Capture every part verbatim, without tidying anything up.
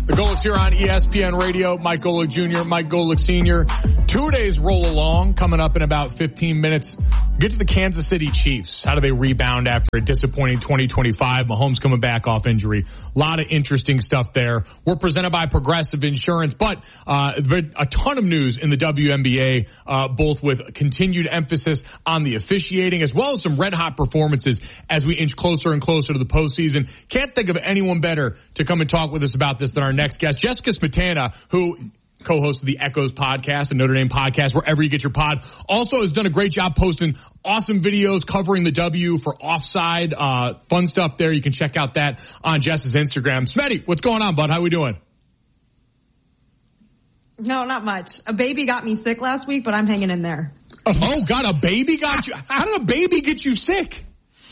The Golics here on E S P N Radio. Mike Golic Junior, Mike Golic Senior Two days roll along, coming up in about fifteen minutes. Get to the Kansas City Chiefs. How do they rebound after a disappointing twenty twenty-five? Mahomes coming back off injury. A lot of interesting stuff there. We're presented by Progressive Insurance, but uh a ton of news in the W N B A, uh both with continued emphasis on the officiating as well as some red-hot performances as we inch closer and closer to the postseason. Can't think of anyone better to come and talk with us about this than our next guest, Jessica Smetana, who co-host of the Echoes podcast, a Notre Dame podcast, wherever you get your pod. Also has done a great job posting awesome videos covering the W for Offside. Uh, fun stuff there. You can check out that on Jess's Instagram. Smetty, what's going on, bud? How we doing? No, not much. A baby got me sick last week, but I'm hanging in there. Oh, God, a baby got you? How did a baby get you sick?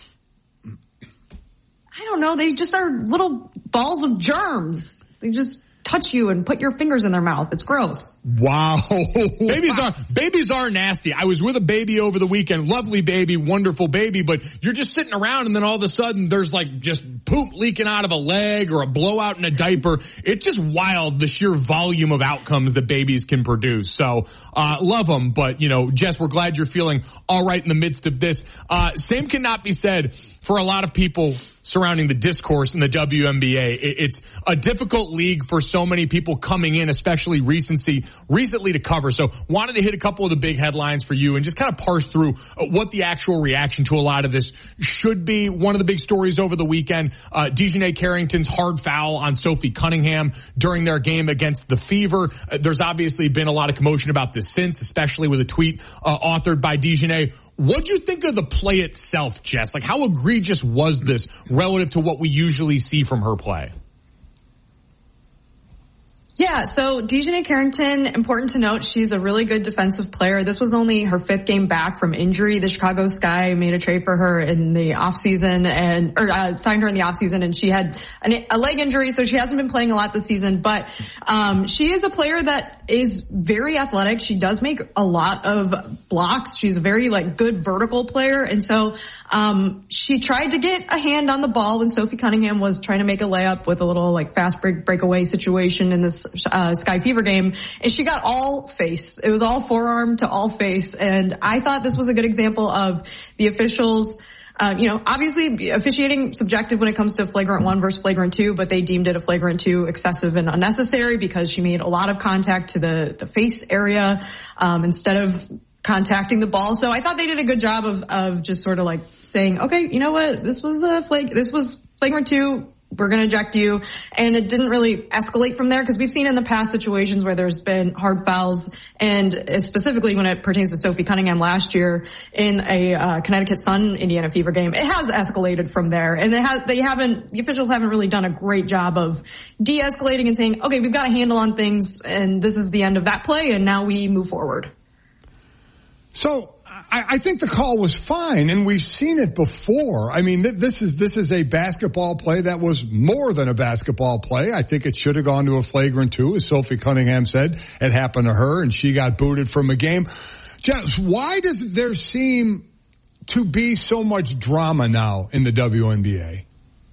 I don't know. They just are little balls of germs. They just touch you and put your fingers in their mouth. It's gross. Wow. Babies are, babies are nasty. I was with a baby over the weekend. Lovely baby, wonderful baby, but you're just sitting around and then all of a sudden there's like just poop leaking out of a leg or a blowout in a diaper. It's just wild, the sheer volume of outcomes that babies can produce. So, uh, love them, but you know, Jess, we're glad you're feeling all right in the midst of this. Uh, same cannot be said for a lot of people surrounding the discourse in the W N B A. It's a difficult league for so many people coming in, especially recency, recently to cover. So wanted to hit a couple of the big headlines for you and just kind of parse through what the actual reaction to a lot of this should be. One of the big stories over the weekend, uh, DiJonai Carrington's hard foul on Sophie Cunningham during their game against the Fever. Uh, there's obviously been a lot of commotion about this since, especially with a tweet uh, authored by DiJonai. What'd you think of the play itself, Jess? Like, how egregious was this relative to what we usually see from her play? Yeah, so DiJonai Carrington, important to note, she's a really good defensive player. This was only her fifth game back from injury. The Chicago Sky made a trade for her in the offseason and, or uh, signed her in the offseason, and she had an, a leg injury, so she hasn't been playing a lot this season. But um she is a player that is very athletic. She does make a lot of blocks. She's a very like good vertical player, and so um she tried to get a hand on the ball when Sophie Cunningham was trying to make a layup with a little like fast break breakaway situation in this Uh, Sky Fever game, and she got all face. It was all forearm to all face, and I thought this was a good example of the officials, uh, you know, obviously officiating subjective when it comes to flagrant one versus flagrant two, but they deemed it a flagrant two excessive and unnecessary because she made a lot of contact to the, the face area um, instead of contacting the ball. So I thought they did a good job of, of just sort of like saying, okay, you know what, this was a flag, this was flagrant two. We're going to eject you. And it didn't really escalate from there because we've seen in the past situations where there's been hard fouls, and specifically when it pertains to Sophie Cunningham last year in a uh, Connecticut Sun Indiana Fever game, it has escalated from there. And they, have, they haven't, the officials haven't really done a great job of de-escalating and saying, okay, we've got a handle on things and this is the end of that play and now we move forward. So, I, I think the call was fine, and we've seen it before. I mean, th- this is this is a basketball play that was more than a basketball play. I think it should have gone to a flagrant two, as Sophie Cunningham said. It happened to her, and she got booted from a game. Jess, why does there seem to be so much drama now in the W N B A?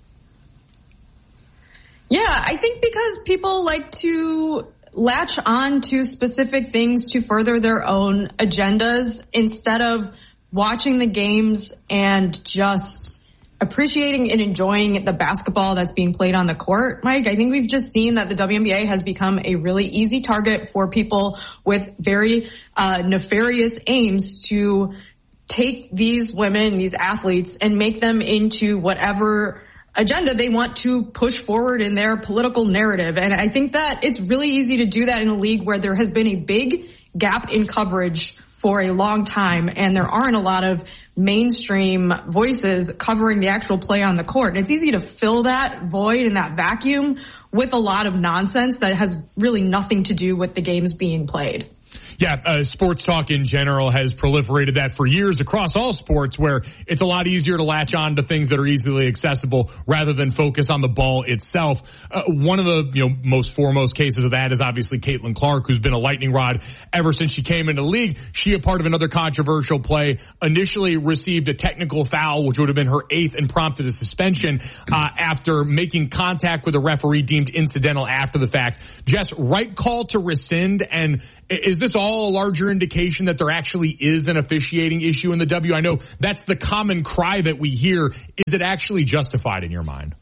Yeah, I think because people like to latch on to specific things to further their own agendas instead of watching the games and just appreciating and enjoying the basketball that's being played on the court. Mike, I think we've just seen that the W N B A has become a really easy target for people with very uh, nefarious aims to take these women, these athletes, and make them into whatever agenda they want to push forward in their political narrative. And I think that it's really easy to do that in a league where there has been a big gap in coverage for a long time, and there aren't a lot of mainstream voices covering the actual play on the court. And it's easy to fill that void and that vacuum with a lot of nonsense that has really nothing to do with the games being played. Yeah, uh, sports talk in general has proliferated that for years across all sports, where it's a lot easier to latch on to things that are easily accessible rather than focus on the ball itself. Uh, one of the you know most foremost cases of that is obviously Caitlin Clark, who's been a lightning rod ever since she came into the league. She, a part of another controversial play, initially received a technical foul, which would have been her eighth, and prompted a suspension uh, after making contact with a referee deemed incidental after the fact. Jess, right call to rescind, and is this all a larger indication that there actually is an officiating issue in the W? I know that's the common cry that we hear. Is it actually justified in your mind?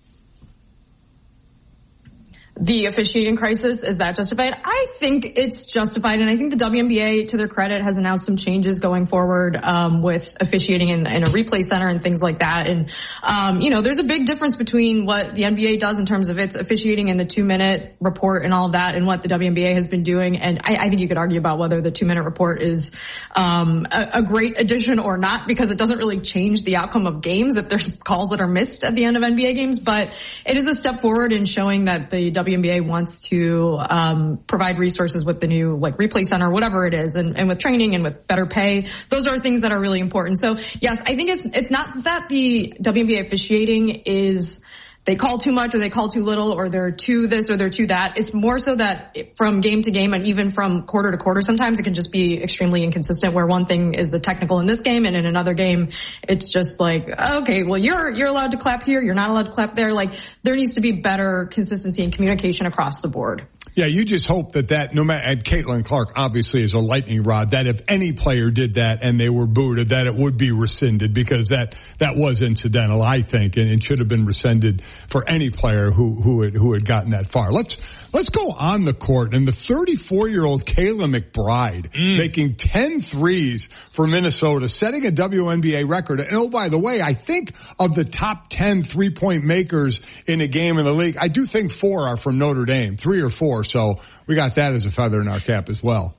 The officiating crisis, is that justified? I think it's justified, and I think the W N B A, to their credit, has announced some changes going forward um, with officiating in, in a replay center and things like that. And, um, you know, there's a big difference between what the N B A does in terms of its officiating and the two-minute report and all of that and what the W N B A has been doing. And I, I think you could argue about whether the two-minute report is um, a, a great addition or not, because it doesn't really change the outcome of games if there's calls that are missed at the end of N B A games. But it is a step forward in showing that the W N B A wants to um provide resources with the new like replay center, whatever it is, and, and with training and with better pay. Those are things that are really important. So yes, I think it's it's not that the W N B A officiating is they call too much or they call too little or they're too this or they're too that. It's more so that from game to game and even from quarter to quarter, sometimes it can just be extremely inconsistent, where one thing is a technical in this game and in another game it's just like, okay, well you're you're allowed to clap here, you're not allowed to clap there. Like, there needs to be better consistency and communication across the board. Yeah, you just hope that that, no matter, and Caitlin Clark obviously is a lightning rod, that if any player did that and they were booted, that it would be rescinded, because that, that was incidental, I think, and it should have been rescinded for any player who, who had, who had gotten that far. Let's, let's go on the court, and the thirty-four-year-old Kayla McBride mm. making ten threes for Minnesota, setting a W N B A record. And oh, by the way, I think of the top ten three-point makers in a game in the league, I do think four are from Notre Dame, three or four. So we got that as a feather in our cap as well.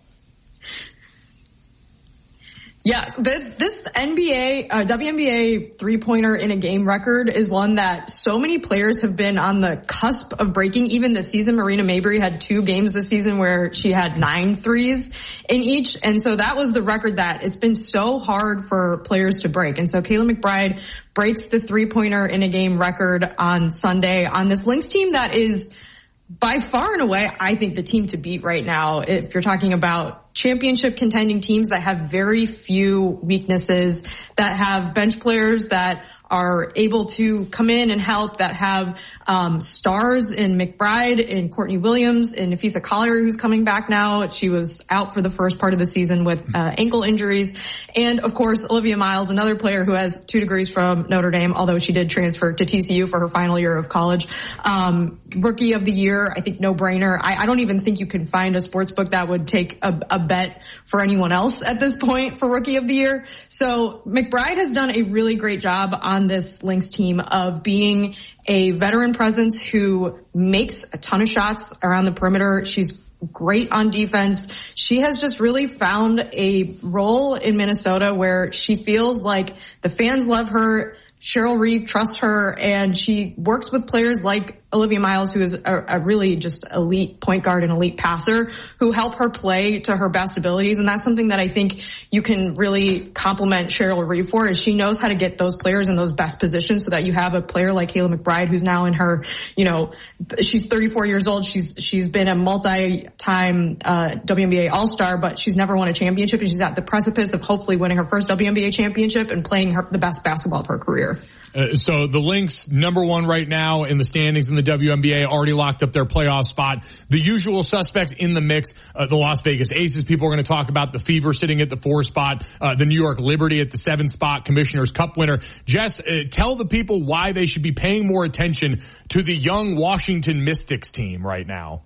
Yeah, this, this N B A, uh, W N B A three-pointer in a game record is one that so many players have been on the cusp of breaking. Even this season, Marina Mabrey had two games this season where she had nine threes in each. And so that was the record that it's been so hard for players to break. And so Kayla McBride breaks the three-pointer in a game record on Sunday on this Lynx team that is by far and away, I think, the team to beat right now. If you're talking about championship contending teams that have very few weaknesses, that have bench players that are able to come in and help, that have um stars in McBride, in Courtney Williams, in Nafisa Collier, who's coming back now. She was out for the first part of the season with uh, ankle injuries. And of course, Olivia Miles, another player who has two degrees from Notre Dame, although she did transfer to T C U for her final year of college. Um, rookie of the year, I think no brainer. I, I don't even think you can find a sports book that would take a, a bet for anyone else at this point for rookie of the year. So McBride has done a really great job on this Lynx team of being a veteran presence who makes a ton of shots around the perimeter. She's great on defense. She has just really found a role in Minnesota where she feels like the fans love her. Cheryl Reeve trusts her, and she works with players like Olivia Miles, who is a, a really just elite point guard and elite passer, who help her play to her best abilities. And that's something that I think you can really compliment Cheryl Reeve for, is she knows how to get those players in those best positions so that you have a player like Kayla McBride, who's now in her, you know, she's thirty-four years old. She's, she's been a multi-time, uh, W N B A All-Star, but she's never won a championship, and she's at the precipice of hopefully winning her first W N B A championship and playing her, the best basketball of her career. Uh, so the Lynx, number one right now in the standings in the W N B A, already locked up their playoff spot. The usual suspects in the mix, uh, the Las Vegas Aces, people are going to talk about. The Fever sitting at the four spot, uh, the New York Liberty at the seven spot, Commissioner's Cup winner. Jess, uh, tell the people why they should be paying more attention to the young Washington Mystics team right now.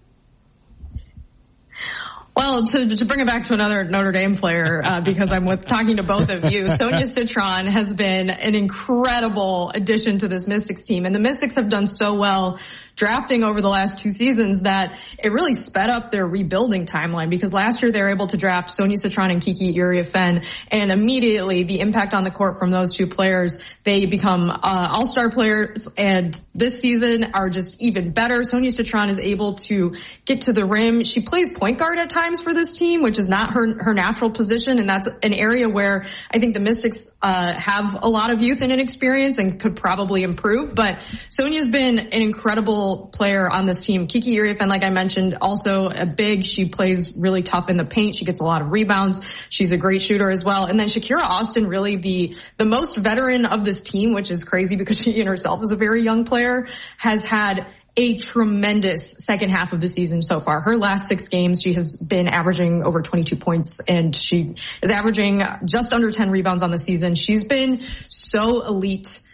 Well, to, to bring it back to another Notre Dame player, uh, because I'm with talking to both of you, Sonia Citron has been an incredible addition to this Mystics team. And the Mystics have done so well drafting over the last two seasons that it really sped up their rebuilding timeline, because last year they were able to draft Sonia Citron and Kiki Iriafen, and immediately the impact on the court from those two players, they become uh, all-star players, and this season are just even better. Sonia Citron is able to get to the rim. She plays point guard at times, times for this team, which is not her her natural position, and that's an area where I think the Mystics uh have a lot of youth and inexperience and could probably improve. But Sonia's been an incredible player on this team. Kiki Iriafen, like I mentioned, also a big. She plays really tough in the paint. She gets a lot of rebounds. She's a great shooter as well. And then Shakira Austin, really the the most veteran of this team, which is crazy because she in herself is a very young player, has had a tremendous second half of the season so far. Her last six games, she has been averaging over twenty-two points, and she is averaging just under ten rebounds on the season. She's been so elite